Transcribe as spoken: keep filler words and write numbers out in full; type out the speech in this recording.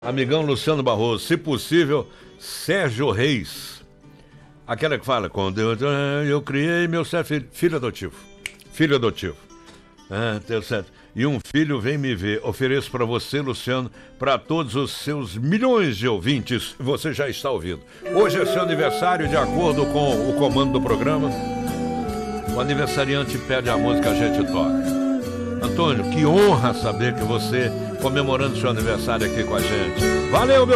Amigão Luciano Barroso, se possível, Sérgio Reis. Aquela que fala, quando eu, eu criei meu filho, filho adotivo. Filho adotivo. Ah, deu certo. E um filho vem me ver. Ofereço para você, Luciano, para todos os seus milhões de ouvintes. Você já está ouvindo. Hoje é seu aniversário, de acordo com o comando do programa. O aniversariante pede a música, a gente toca. Antônio, que honra saber que você comemorando seu aniversário aqui com a gente. Valeu, meu